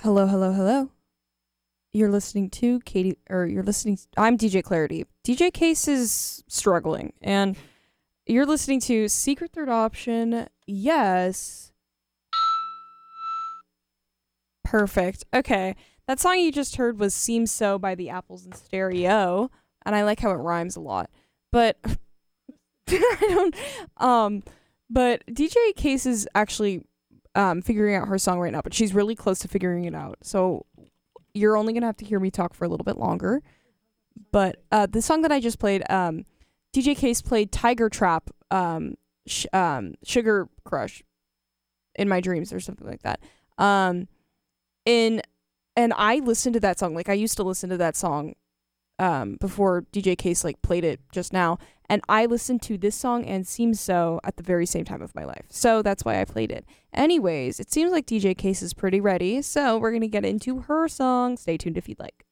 Hello, hello, hello. You're listening to I'm DJ Clarity. DJ Case is struggling, and you're listening to Secret Third Option. Yes. Perfect. Okay. That song you just heard was Seems So by the Apples in Stereo, and I like how it rhymes a lot. But I don't but DJ Case is actually figuring out her song right now, but she's really close to figuring it out. So you're only gonna have to hear me talk for a little bit longer. But the song that I just played, DJ Case played Tiger Trap, Sugar Crush in my dreams or something like that. In and I listened to that song. Like I used to listen to that song before DJ Case like played it just now, and I listened to this song and Seems So at the very same time of my life. So that's why I played it. Anyways, it seems like DJ Case is pretty ready, so we're gonna get into her song. Stay tuned if you'd like.